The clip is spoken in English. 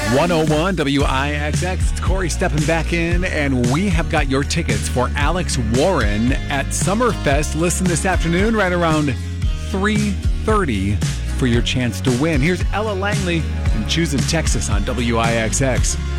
101 WIXX. It's Corey stepping back in, and we have got your tickets for Alex Warren at Summerfest. Listen this afternoon right around 3:30 for your chance to win. Here's Ella Langley and Choosing Texas on WIXX.